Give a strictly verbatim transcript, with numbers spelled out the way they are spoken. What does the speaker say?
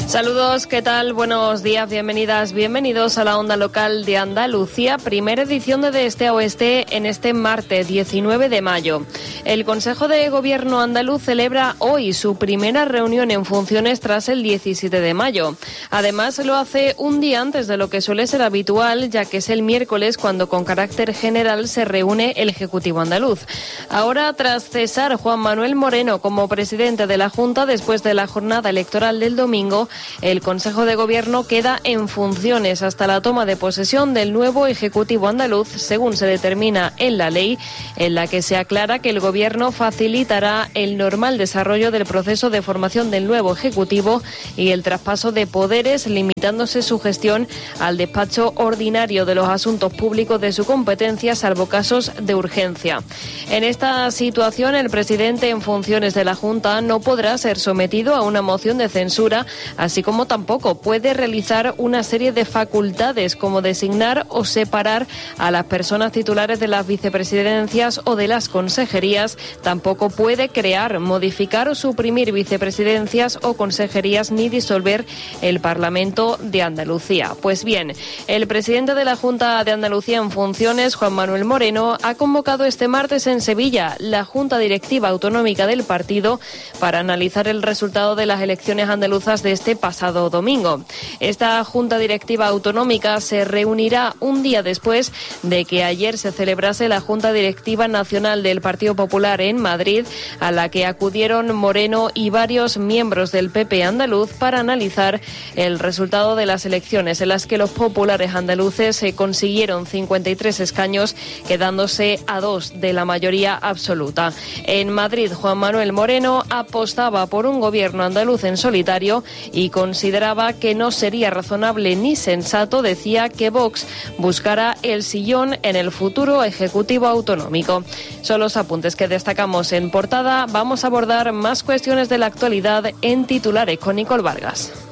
Saludos, ¿qué tal? Buenos días, bienvenidas, bienvenidos a la Onda Local de Andalucía, primera edición de De Este a Oeste en este martes diecinueve de mayo. El Consejo de Gobierno andaluz celebra hoy su primera reunión en funciones tras el diecisiete de mayo. Además, lo hace un día antes de lo que suele ser habitual, ya que es el miércoles cuando con carácter general se reúne el Ejecutivo andaluz. Ahora, tras cesar Juan Manuel Moreno como presidente de la Junta después de la jornada electoral del domingo, el Consejo de Gobierno queda en funciones hasta la toma de posesión del nuevo Ejecutivo andaluz, según se determina en la ley, en la que se aclara que el Gobierno facilitará el normal desarrollo del proceso de formación del nuevo Ejecutivo y el traspaso de poderes, limitándose su gestión al despacho ordinario de los asuntos públicos de su competencia, salvo casos de urgencia. En esta situación, el presidente en funciones de la Junta no podrá ser sometido a una moción de censura, así como tampoco puede realizar una serie de facultades como designar o separar a las personas titulares de las vicepresidencias o de las consejerías. Tampoco puede crear, modificar o suprimir vicepresidencias o consejerías ni disolver el Parlamento de Andalucía. Pues bien, el presidente de la Junta de Andalucía en funciones, Juan Manuel Moreno, ha convocado este martes en Sevilla la Junta Directiva Autonómica del partido para analizar el resultado de las elecciones andaluzas de este pasado domingo. Esta Junta Directiva Autonómica se reunirá un día después de que ayer se celebrase la Junta Directiva Nacional del Partido Popular en Madrid, a la que acudieron Moreno y varios miembros del P P andaluz para analizar el resultado de las elecciones, en las que los populares andaluces consiguieron cincuenta y tres escaños, quedándose a dos de la mayoría absoluta. En Madrid, Juan Manuel Moreno apostaba por un gobierno andaluz en solitario y consideraba que no sería razonable ni sensato, decía, que Vox buscara el sillón en el futuro Ejecutivo autonómico. Son los apuntes que destacamos en portada. Vamos a abordar más cuestiones de la actualidad en titulares con Nicole Vargas.